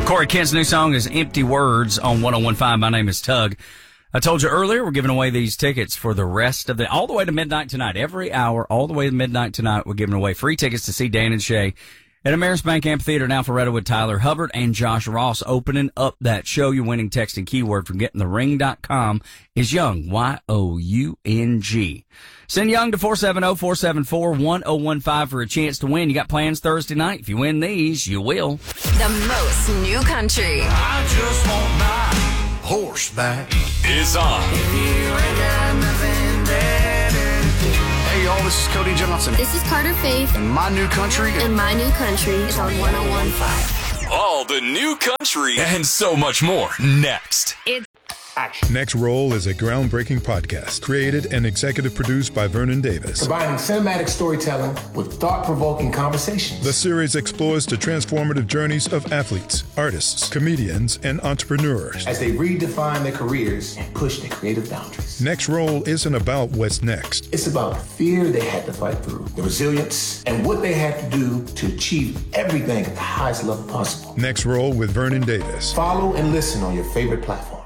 Corey Kent's new song is Empty Words on 101.5. My name is Tug. I told you earlier we're giving away these tickets for the rest of all the way to midnight tonight. Every hour, all the way to midnight tonight, we're giving away free tickets to see Dan and Shay at Ameris Bank Amphitheater in Alpharetta with Tyler Hubbard and Josh Ross opening up that show. Your winning text and keyword from gettingthering.com is Young, Y-O-U-N-G. Send Young to 470-474-1015 for a chance to win. You got plans Thursday night? If you win these, you will. The most new country. I just want my horseback. Is on. If you ain't got nothing better to do. Hey y'all, this is Cody Johnson. This is Carter Faith. And my new country. And my new country is on 101.5. All the new country and so much more next. Next Roll is a groundbreaking podcast created and executive produced by Vernon Davis. Combining cinematic storytelling with thought-provoking conversations. The series explores the transformative journeys of athletes, artists, comedians, and entrepreneurs as they redefine their careers and push their creative boundaries. Next Roll isn't about what's next. It's about the fear they had to fight through, the resilience, and what they had to do to achieve everything at the highest level possible. Next Roll with Vernon Davis. Follow and listen on your favorite platform.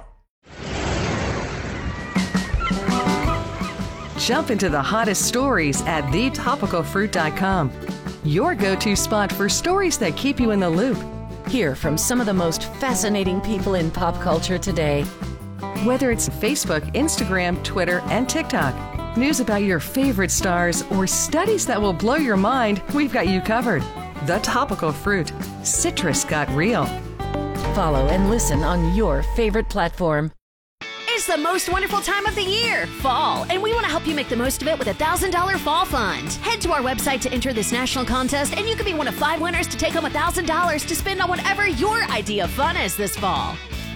Jump into the hottest stories at thetopicalfruit.com. Your go-to spot for stories that keep you in the loop. Hear from some of the most fascinating people in pop culture today. Whether it's Facebook, Instagram, Twitter, and TikTok, news about your favorite stars, or studies that will blow your mind, we've got you covered. The Topical Fruit. Citrus got real. Follow and listen on your favorite platform. It's the most wonderful time of the year, fall, and we want to help you make the most of it with a $1,000 fall fund. Head to our website to enter this national contest, and you could be one of 5 winners to take home $1,000 to spend on whatever your idea of fun is this fall.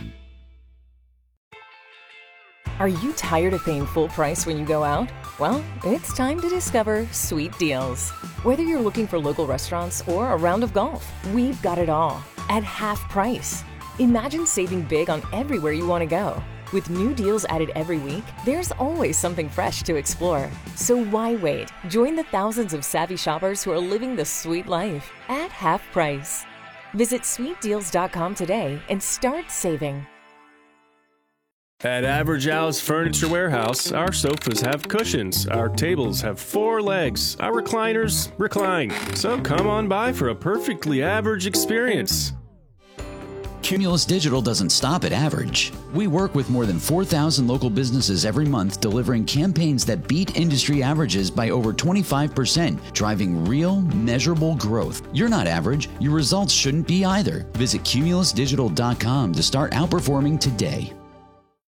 Are you tired of paying full price when you go out? Well, it's time to discover Sweet Deals. Whether you're looking for local restaurants or a round of golf, we've got it all at half price. Imagine saving big on everywhere you want to go. With new deals added every week, there's always something fresh to explore. So why wait? Join the thousands of savvy shoppers who are living the sweet life at half price. Visit sweetdeals.com today and start saving. At Average Al's Furniture Warehouse, our sofas have cushions, our tables have 4 legs, our recliners recline. So come on by for a perfectly average experience. Cumulus Digital doesn't stop at average. We work with more than 4,000 local businesses every month, delivering campaigns that beat industry averages by over 25%, driving real, measurable growth. You're not average. Your results shouldn't be either. Visit cumulusdigital.com to start outperforming today.